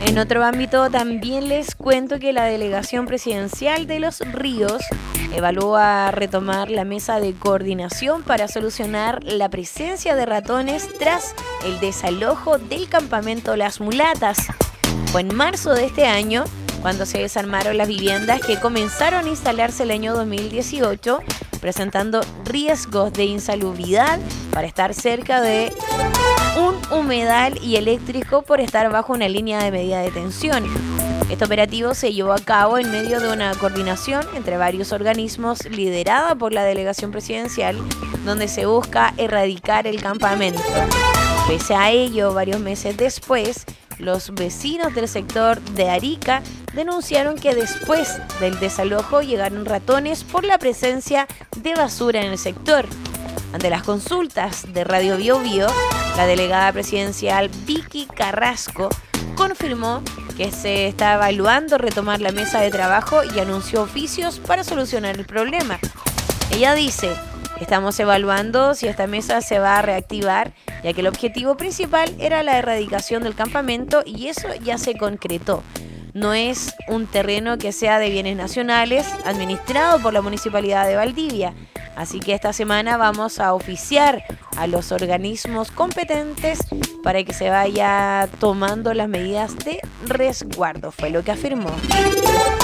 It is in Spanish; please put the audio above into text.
En otro ámbito, también les cuento que la Delegación Presidencial de Los Ríos evalúa retomar la mesa de coordinación para solucionar la presencia de ratones tras el desalojo del campamento Las Mulatas. Fue en marzo de este año cuando se desarmaron las viviendas que comenzaron a instalarse el año 2018, presentando riesgos de insalubridad para estar cerca de un humedal y eléctrico por estar bajo una línea de medida de tensión. Este operativo se llevó a cabo en medio de una coordinación entre varios organismos liderada por la Delegación Presidencial, donde se busca erradicar el campamento. Pese a ello, varios meses después, los vecinos del sector de Arica denunciaron que después del desalojo llegaron ratones por la presencia de basura en el sector. Ante las consultas de Radio Bio Bio, la delegada presidencial Vicky Carrasco confirmó que se está evaluando retomar la mesa de trabajo y anunció oficios para solucionar el problema. Ella dice: estamos evaluando si esta mesa se va a reactivar, ya que el objetivo principal era la erradicación del campamento y eso ya se concretó. No es un terreno que sea de bienes nacionales, administrado por la Municipalidad de Valdivia. Así que esta semana vamos a oficiar a los organismos competentes para que se vaya tomando las medidas de resguardo, fue lo que afirmó.